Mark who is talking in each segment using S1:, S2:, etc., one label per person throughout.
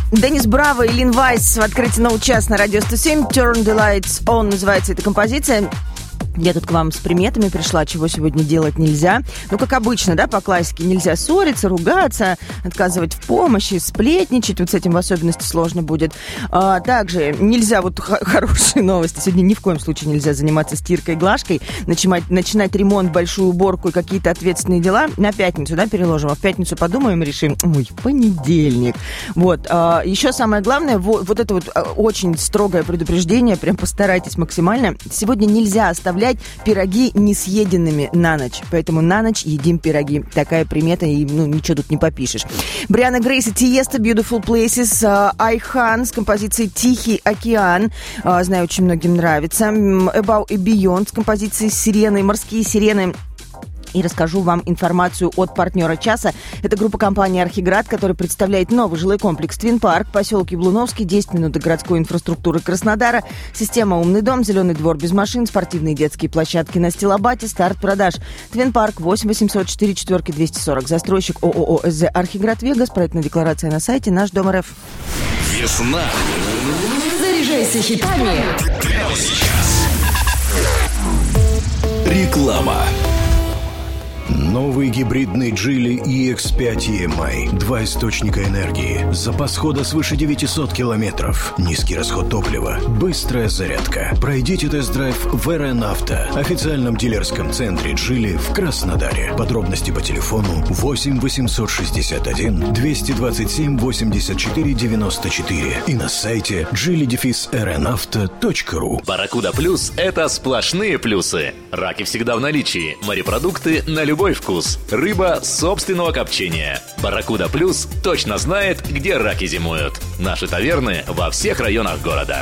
S1: Деннис Браво и Лин Вайс в открытии нового часа на радио 107. Turn the Lights On называется эта композиция. Я тут к вам с приметами пришла, чего сегодня делать нельзя. Ну, как обычно, да, по классике, нельзя ссориться, ругаться, отказывать в помощи, сплетничать. Вот с этим в особенности сложно будет. Также нельзя, вот хорошие новости, сегодня ни в коем случае нельзя заниматься стиркой, глажкой, начинать ремонт, большую уборку и какие-то ответственные дела на пятницу, да, переложим. А в пятницу подумаем и решим, ой, понедельник. Вот. Еще самое главное, вот это вот очень строгое предупреждение, прям постарайтесь максимально. Сегодня нельзя оставлять пироги несъеденными на ночь. Поэтому на ночь едим пироги. Такая примета, и ничего тут не попишешь. Брианна Грейс и Тиеста, Beautiful Places. Айхан с композицией «Тихий океан». Знаю, очень многим нравится. Above and Beyond с композицией «Сирены», «Морские сирены». И расскажу вам информацию от партнера часа. Это группа компании «Архиград», которая представляет новый жилой комплекс «Твин Парк», поселок Яблуновский, 10 минут до городской инфраструктуры Краснодара, система «Умный дом», зеленый двор без машин, спортивные детские площадки на Стилобате, старт продаж. «Твин Парк», 8 800 44 240. Застройщик ООО «СЗ Архиград Вегас». Проектная декларация на сайте «Наш дом РФ».
S2: Весна.
S3: Заряжайся хитами.
S2: Прямо сейчас. Реклама.
S4: Новый гибридный Geely EX5 EMI. 2 источника энергии. Запас хода свыше 900 километров. Низкий расход топлива. Быстрая зарядка. Пройдите тест-драйв в РН Авто, официальном дилерском центре Geely в Краснодаре. Подробности по телефону 8 861 227 84 94 и на сайте geely-rnauto.ru.
S5: Барракуда Плюс – это сплошные плюсы. Раки всегда в наличии. Морепродукты на любой вкус. Рыба собственного копчения. Барракуда Плюс точно знает, где раки зимуют. Наши таверны во всех районах города.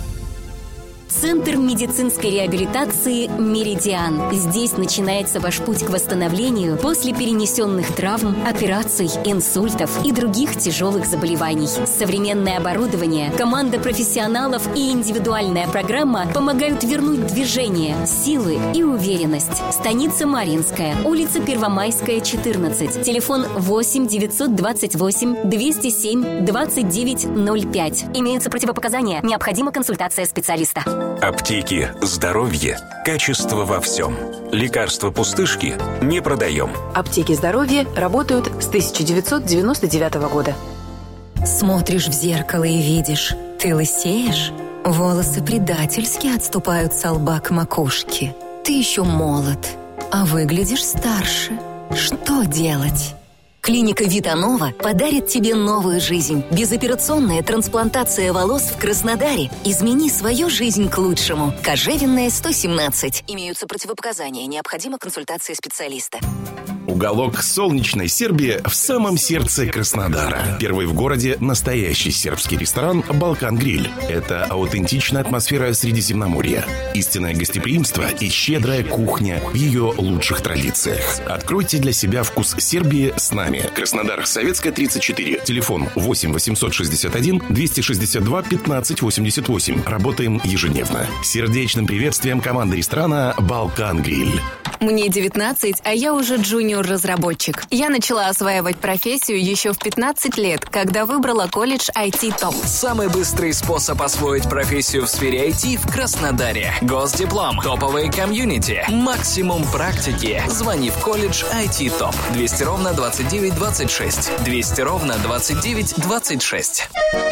S6: Центр медицинской реабилитации «Меридиан». Здесь начинается ваш путь к восстановлению после перенесенных травм, операций, инсультов и других тяжелых заболеваний. Современное оборудование, команда профессионалов и индивидуальная программа помогают вернуть движение, силы и уверенность. Станица Марьинская, улица Первомайская, 14. Телефон 8 928 207 2905. Имеются противопоказания. Необходима консультация специалиста.
S7: Аптеки, здоровье, качество во всем. Лекарства пустышки не продаем.
S3: Аптеки здоровья работают с 1999 года.
S8: Смотришь в зеркало и видишь, ты лысеешь, волосы предательски отступают со лба к макушке. Ты еще молод, а выглядишь старше. Что делать? Клиника Витанова подарит тебе новую жизнь. Безоперационная трансплантация волос в Краснодаре. Измени свою жизнь к лучшему. Кожевенная, 117. Имеются противопоказания. Необходима консультация специалиста.
S9: Уголок солнечной Сербии в самом сердце Краснодара. Первый в городе настоящий сербский ресторан «Балкан-гриль». Это аутентичная атмосфера Средиземноморья, истинное гостеприимство и щедрая кухня в ее лучших традициях. Откройте для себя вкус Сербии с нами. Краснодар, Советская, 34. Телефон 8 861 262 15 88. Работаем ежедневно. Сердечным приветствием команды ресторана «Балкан-гриль».
S10: Мне 19, а я уже джуниор-разработчик. Я начала осваивать профессию еще в 15 лет, когда выбрала колледж IT ТОП.
S11: Самый быстрый способ освоить профессию в сфере IT в Краснодаре. Госдиплом, топовые комьюнити, максимум практики. Звони в колледж IT ТОП. 200 ровно 29 26. 200 ровно 29 26.